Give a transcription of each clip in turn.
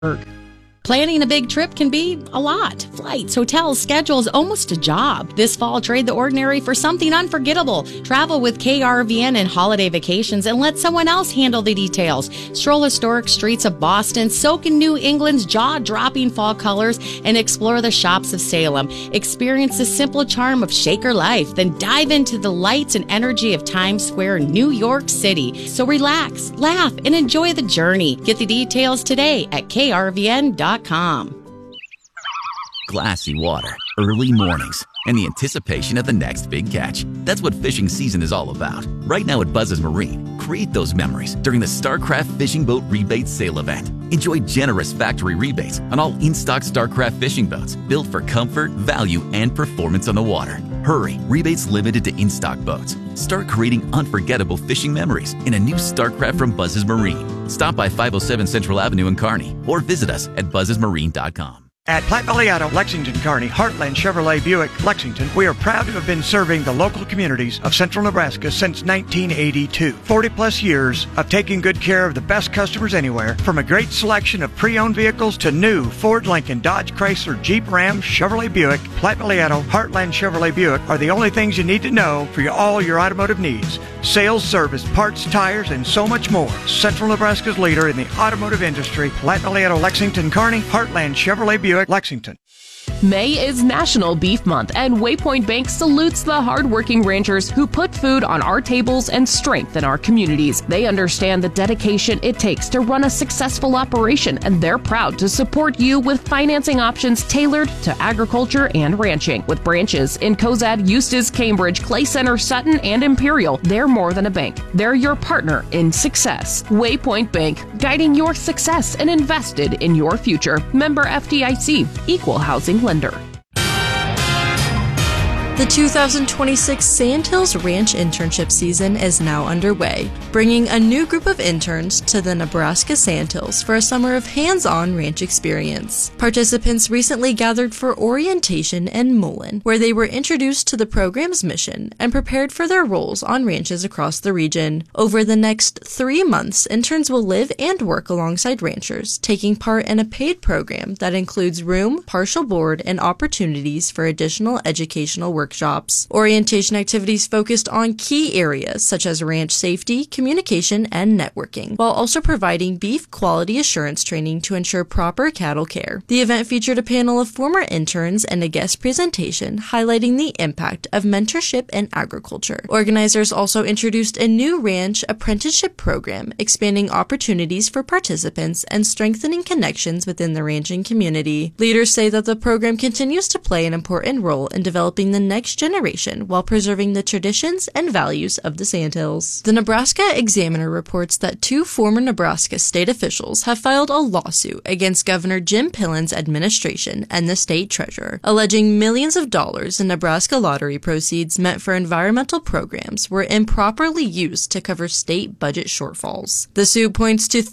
Planning a big trip can be a lot. Flights, hotels, schedules, almost a job. This fall, trade the ordinary for something unforgettable. Travel with KRVN and holiday vacations and let someone else handle the details. Stroll historic streets of Boston, soak in New England's jaw-dropping fall colors, and explore the shops of Salem. Experience the simple charm of Shaker life, then dive into the lights and energy of Times Square, New York City. So relax, laugh, and enjoy the journey. Get the details today at krvn.com. Glassy water, early mornings, and the anticipation of the next big catch. That's what fishing season is all about. Right now at Buzz's Marine, create those memories during the StarCraft Fishing Boat Rebate Sale event. Enjoy generous factory rebates on all in-stock StarCraft fishing boats built for comfort, value, and performance on the water. Hurry, rebates limited to in-stock boats. Start creating unforgettable fishing memories in a new StarCraft from Buzz's Marine. Stop by 507 Central Avenue in Kearney or visit us at buzzesmarine.com. At Platte Valley Auto, Lexington, Kearney, Heartland Chevrolet Buick, Lexington, we are proud to have been serving the local communities of central Nebraska since 1982. 40-plus years of taking good care of the best customers anywhere, from a great selection of pre-owned vehicles to new Ford, Lincoln, Dodge, Chrysler, Jeep, Ram, Chevrolet Buick. Platte Valley Auto, Heartland Chevrolet Buick are the only things you need to know for all your automotive needs. Sales, service, parts, tires, and so much more. Central Nebraska's leader in the automotive industry, Platte Valley Auto, Lexington, Kearney, Heartland Chevrolet Buick, Lexington. May is National Beef Month, and Waypoint Bank salutes the hardworking ranchers who put food on our tables and strengthen our communities. They understand the dedication it takes to run a successful operation, and they're proud to support you with financing options tailored to agriculture and ranching. With branches in Cozad, Eustis, Cambridge, Clay Center, Sutton, and Imperial, they're more than a bank. They're your partner in success. Waypoint Bank, guiding your success and invested in your future. Member FDIC, Equal Housing Lender. The 2026 Sandhills Ranch internship season is now underway, bringing a new group of interns to the Nebraska Sandhills for a summer of hands-on ranch experience. Participants recently gathered for orientation in Mullen, where they were introduced to the program's mission and prepared for their roles on ranches across the region. Over the next 3 months, interns will live and work alongside ranchers, taking part in a paid program that includes room, partial board, and opportunities for additional educational workshops. Orientation activities focused on key areas such as ranch safety, communication, and networking, while also providing beef quality assurance training to ensure proper cattle care. The event featured a panel of former interns and a guest presentation highlighting the impact of mentorship in agriculture. Organizers also introduced a new ranch apprenticeship program, expanding opportunities for participants and strengthening connections within the ranching community. Leaders say that the program continues to play an important role in developing the next generation while preserving the traditions and values of the Sandhills. The Nebraska Examiner reports that 2 former Nebraska state officials have filed a lawsuit against Governor Jim Pillen's administration and the state treasurer, alleging millions of dollars in Nebraska lottery proceeds meant for environmental programs were improperly used to cover state budget shortfalls. The suit points to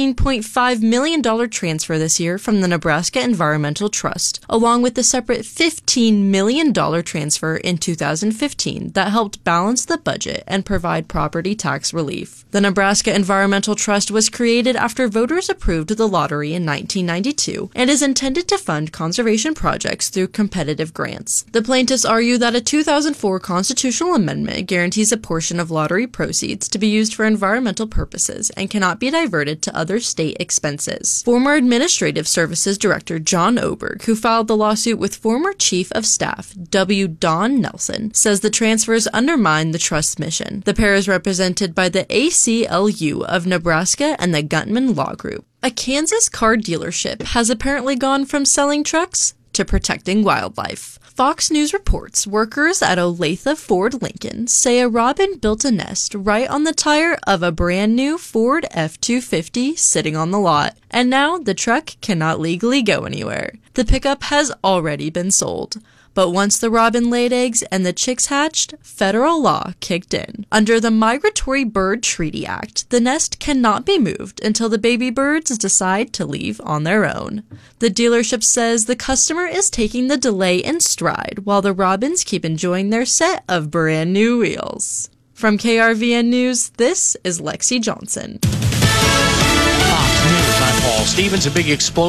$13.5 million transfer this year from the Nebraska Environmental Trust, along with the separate $15 million transfer in 2015 that helped balance the budget and provide property tax relief. The Nebraska Environmental Trust was created after voters approved the lottery in 1992 and is intended to fund conservation projects through competitive grants. The plaintiffs argue that a 2004 constitutional amendment guarantees a portion of lottery proceeds to be used for environmental purposes and cannot be diverted to other state expenses. Former Administrative Services Director John Oberg, who filed the lawsuit with former Chief of Staff W. Don Nelson, says the transfers undermine the trust's mission. The pair is represented by the ACLU of Nebraska and the Gutman Law Group. A Kansas car dealership has apparently gone from selling trucks to protecting wildlife. Fox News reports workers at Olathe Ford Lincoln say a robin built a nest right on the tire of a brand new Ford F-250 sitting on the lot, and now the truck cannot legally go anywhere. The pickup has already been sold. But once the robin laid eggs and the chicks hatched, federal law kicked in. Under the Migratory Bird Treaty Act, the nest cannot be moved until the baby birds decide to leave on their own. The dealership says the customer is taking the delay in stride while the robins keep enjoying their set of brand new wheels. From KRVN News, this is Lexi Johnson. Fox News I'm Paul Stevens. A big explosion